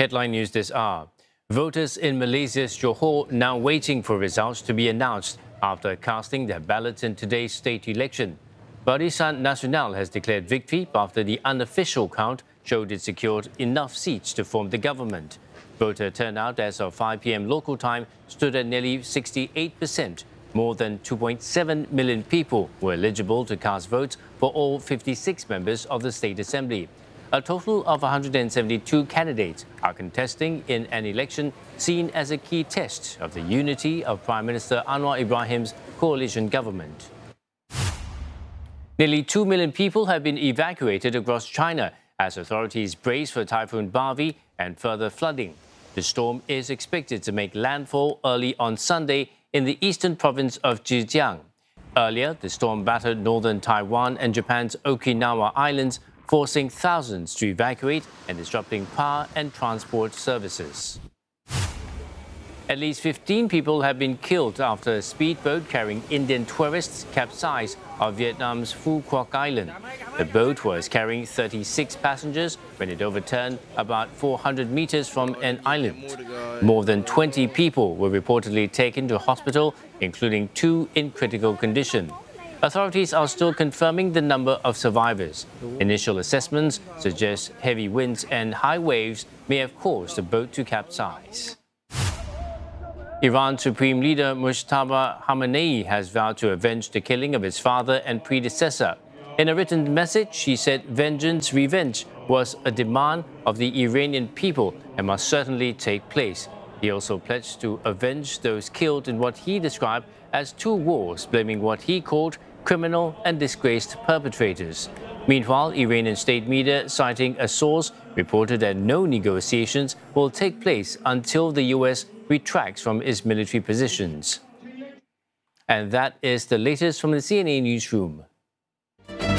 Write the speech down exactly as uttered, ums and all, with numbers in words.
Headline news this hour. Voters in Malaysia's Johor now waiting for results to be announced after casting their ballots in today's state election. Barisan Nasional has declared victory after the unofficial count showed it secured enough seats to form the government. Voter turnout as of five p m local time stood at nearly sixty-eight percent. More than two point seven million people were eligible to cast votes for all fifty-six members of the State Assembly. A total of one hundred seventy-two candidates are contesting in an election seen as a key test of the unity of Prime Minister Anwar Ibrahim's coalition government. Nearly two million people have been evacuated across China as authorities brace for Typhoon Bavi and further flooding. The storm is expected to make landfall early on Sunday in the eastern province of Zhejiang. Earlier, the storm battered northern Taiwan and Japan's Okinawa Islands, forcing thousands to evacuate and disrupting power and transport services. At least fifteen people have been killed after a speedboat carrying Indian tourists capsized off Vietnam's Phu Quoc Island. The boat was carrying thirty-six passengers when it overturned about four hundred meters from an island. More than twenty people were reportedly taken to hospital, including two in critical condition. Authorities are still confirming the number of survivors. Initial assessments suggest heavy winds and high waves may have caused the boat to capsize. Iran Supreme Leader Mujtaba Khamenei has vowed to avenge the killing of his father and predecessor. In a written message, he said vengeance, revenge was a demand of the Iranian people and must certainly take place. He also pledged to avenge those killed in what he described as two wars, blaming what he called criminal and disgraced perpetrators. Meanwhile, Iranian state media, citing a source, reported that no negotiations will take place until the U S retracts from its military positions. And that is the latest from the C N A newsroom.